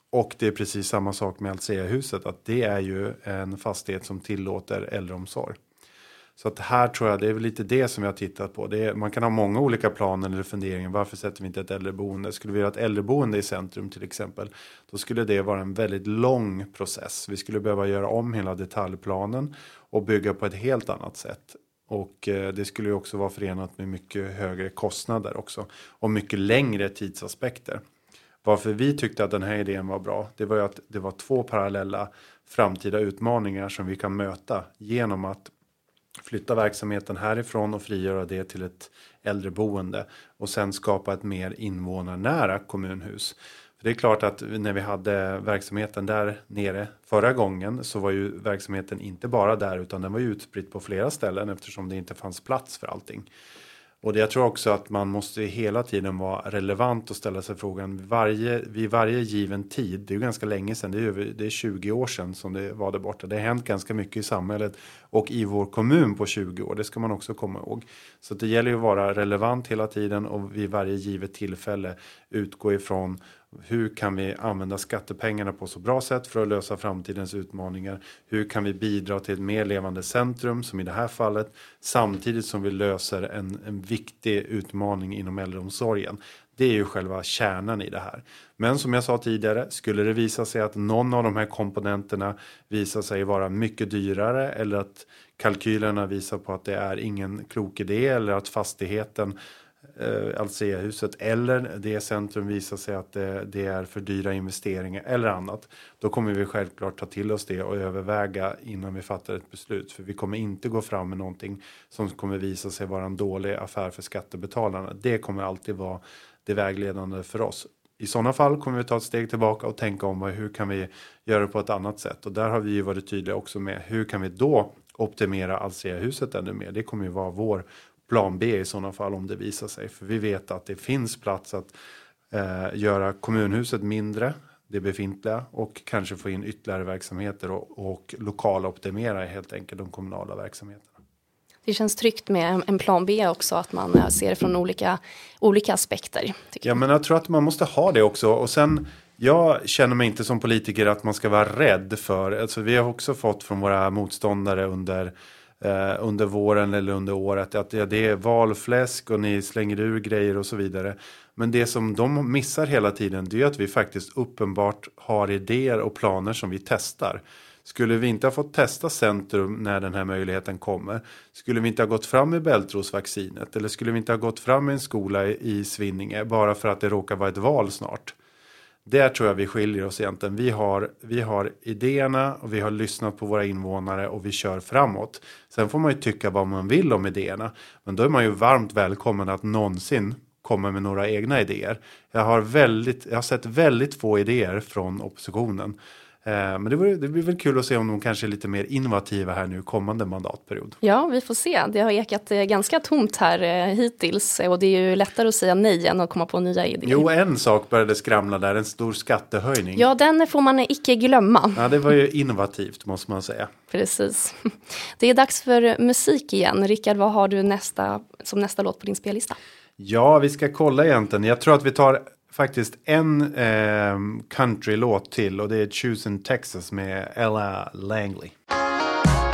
Och det är precis samma sak med Alsea-huset, att det är ju en fastighet som tillåter äldreomsorg. Så att här tror jag det är väl lite det som jag har tittat på. Man kan ha många olika planer eller funderingar. Varför sätter vi inte ett äldreboende? Skulle vi göra ett äldreboende i centrum till exempel, då skulle det vara en väldigt lång process. Vi skulle behöva göra om hela detaljplanen och bygga på ett helt annat sätt. Och det skulle ju också vara förenat med mycket högre kostnader också. Och mycket längre tidsaspekter. Varför vi tyckte att den här idén var bra, det var ju att det var 2 parallella framtida utmaningar som vi kan möta genom att flytta verksamheten härifrån och frigöra det till ett äldreboende och sen skapa ett mer invånarnära kommunhus. För det är klart att när vi hade verksamheten där nere förra gången så var ju verksamheten inte bara där utan den var ju utspridd på flera ställen eftersom det inte fanns plats för allting. Och jag tror också att man måste hela tiden vara relevant och ställa sig frågan vid varje given tid. Det är ju ganska länge sedan, det är 20 år sedan som det var där borta. Det har hänt ganska mycket i samhället och i vår kommun på 20 år. Det ska man också komma ihåg. Så det gäller ju att vara relevant hela tiden och vid varje givet tillfälle utgå ifrån hur kan vi använda skattepengarna på så bra sätt för att lösa framtidens utmaningar? Hur kan vi bidra till ett mer levande centrum som i det här fallet samtidigt som vi löser en viktig utmaning inom äldreomsorgen? Det är ju själva kärnan i det här. Men som jag sa tidigare, skulle det visa sig att någon av de här komponenterna visar sig vara mycket dyrare eller att kalkylerna visar på att det är ingen klok idé eller att fastigheten Alsea-huset eller det centrum visar sig att det är för dyra investeringar eller annat. Då kommer vi självklart ta till oss det och överväga innan vi fattar ett beslut. För vi kommer inte gå fram med någonting som kommer visa sig vara en dålig affär för skattebetalarna. Det kommer alltid vara det vägledande för oss. I sådana fall kommer vi ta ett steg tillbaka och tänka om hur kan vi göra det på ett annat sätt. Och där har vi ju varit tydliga också med hur kan vi då optimera Alsea-huset ännu mer. Det kommer ju vara vår plan B i sådana fall om det visar sig. För vi vet att det finns plats att göra kommunhuset mindre, det befintliga, och kanske få in ytterligare verksamheter och lokala optimera helt enkelt de kommunala verksamheterna. Det känns tryggt med en plan B också, att man ser det från olika aspekter. Ja, men jag tror att man måste ha det också. Och sen, jag känner mig inte som politiker att man ska vara rädd för. Alltså, vi har också fått från våra motståndare under våren eller under året att det är valfläsk och ni slänger ur grejer och så vidare. Men det som de missar hela tiden, det är att vi faktiskt uppenbart har idéer och planer som vi testar. Skulle vi inte ha fått testa centrum när den här möjligheten kommer? Skulle vi inte ha gått fram med bältråsvaccinet? Eller skulle vi inte ha gått fram med en skola i Svinninge bara för att det råkar vara ett val snart? Där tror jag vi skiljer oss egentligen. Vi har idéerna och vi har lyssnat på våra invånare och vi kör framåt. Sen får man ju tycka vad man vill om idéerna. Men då är man ju varmt välkommen att någonsin komma med några egna idéer. Jag har sett väldigt få idéer från oppositionen. Men det blir väl kul att se om de kanske är lite mer innovativa här nu kommande mandatperiod. Ja, vi får se. Det har ekat ganska tomt här hittills och det är ju lättare att säga nej än att komma på nya idéer. Jo, en sak började skramla där, en stor skattehöjning. Ja, den får man icke glömma. Ja, det var ju innovativt måste man säga. Precis. Det är dags för musik igen. Rickard, vad har du som nästa låt på din spellista? Ja, vi ska kolla egentligen. Jag tror att vi tar faktiskt en countrylåt till och det är Choosing Texas med Ella Langley.